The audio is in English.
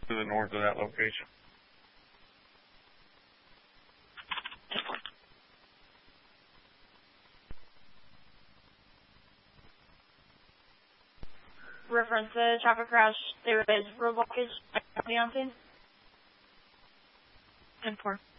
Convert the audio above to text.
to the north of that location. Reference the traffic crash. There is road blockage on scene. 10-4.